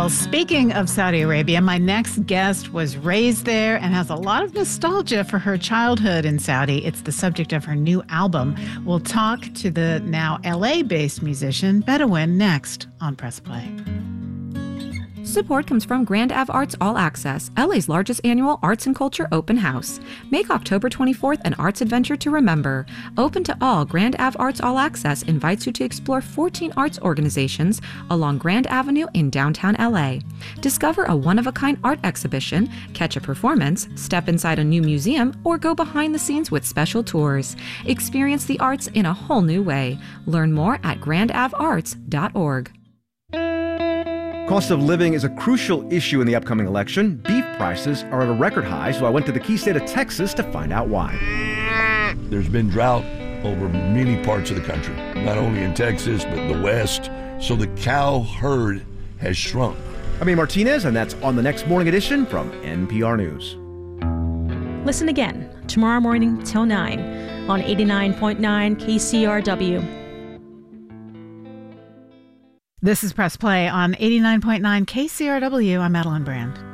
Well, speaking of Saudi Arabia, my next guest was raised there and has a lot of nostalgia for her childhood in Saudi. It's the subject of her new album. We'll talk to the now LA-based musician Bedouin next on Press Play. Support comes from Grand Ave Arts All Access, LA's largest annual arts and culture open house. Make October 24th an arts adventure to remember. Open to all, Grand Ave Arts All Access invites you to explore 14 arts organizations along Grand Avenue in downtown LA. Discover a one-of-a-kind art exhibition, catch a performance, step inside a new museum, or go behind the scenes with special tours. Experience the arts in a whole new way. Learn more at grandavearts.org. Cost of living is a crucial issue in the upcoming election. Beef prices are at a record high, so I went to the key state of Texas to find out why. There's been drought over many parts of the country, not only in Texas, but the West, so the cow herd has shrunk. I'm Ian Martinez, and that's on the next Morning Edition from NPR News. Listen again tomorrow morning till 9 on 89.9 KCRW. This is Press Play on 89.9 KCRW. I'm Madeline Brand.